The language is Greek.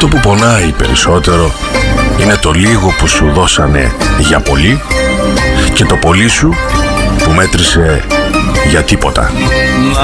Αυτό που πονάει περισσότερο είναι το λίγο που σου δώσανε για πολύ και το πολύ σου που μέτρησε για τίποτα.